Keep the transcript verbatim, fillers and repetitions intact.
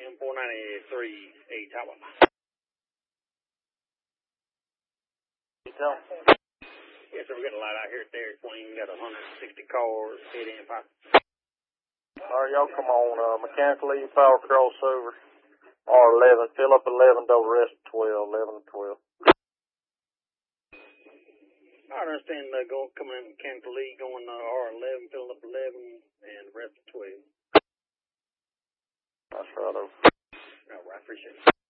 M four ninety-three A Tower. Tell Yes, sir, we got a lot out here at Dairy Queen. Got one hundred sixty cars, head in five. All right, y'all come on. Uh, mechanical lead power crossover. R eleven. Fill up eleven, double rest twelve. eleven and twelve. I understand uh, going coming in mechanical lead, going uh, R eleven, filling up eleven, and rest of twelve. That's right over. All right, appreciate it.